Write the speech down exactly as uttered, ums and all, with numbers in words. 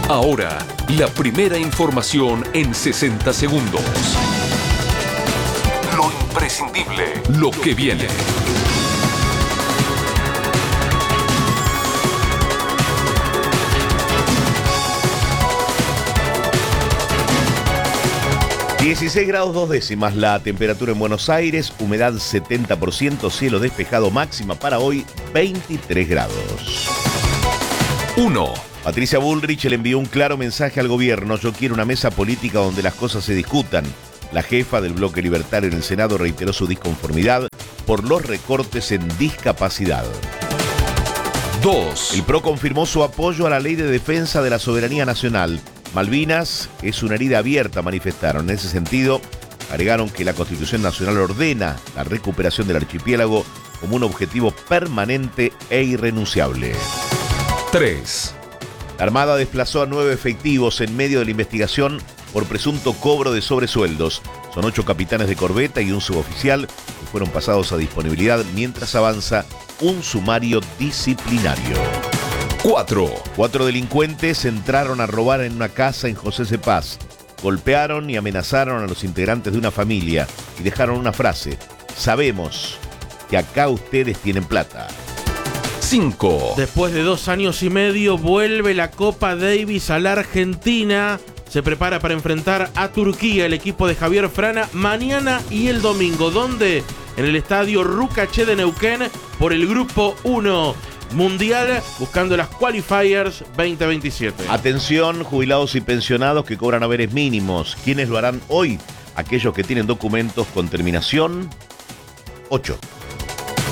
Ahora, la primera información en sesenta segundos. Lo imprescindible, lo que viene. dieciséis grados dos décimas la temperatura en Buenos Aires, humedad setenta por ciento, cielo despejado, máxima para hoy veintitrés grados. uno. Patricia Bullrich le envió un claro mensaje al gobierno: yo quiero una mesa política donde las cosas se discutan. La jefa del bloque libertario en el Senado reiteró su disconformidad por los recortes en discapacidad. dos. El P R O confirmó su apoyo a la ley de defensa de la soberanía nacional. Malvinas es una herida abierta, manifestaron. En ese sentido, agregaron que la Constitución Nacional ordena la recuperación del archipiélago como un objetivo permanente e irrenunciable. tres. La Armada desplazó a nueve efectivos en medio de la investigación por presunto cobro de sobresueldos. Son ocho capitanes de corbeta y un suboficial que fueron pasados a disponibilidad mientras avanza un sumario disciplinario. cuatro. Cuatro delincuentes entraron a robar en una casa en José Cepaz. Golpearon y amenazaron a los integrantes de una familia y dejaron una frase: sabemos que acá ustedes tienen plata. cinco. Después de dos años y medio vuelve la Copa Davis a la Argentina. Se prepara para enfrentar a Turquía el equipo de Javier Frana mañana y el domingo. ¿Dónde? En el estadio Rucaché de Neuquén por el grupo uno. Mundial, buscando las Qualifiers veinte veintisiete. Atención, jubilados y pensionados que cobran haberes mínimos. ¿Quiénes lo harán hoy? Aquellos que tienen documentos con terminación ocho.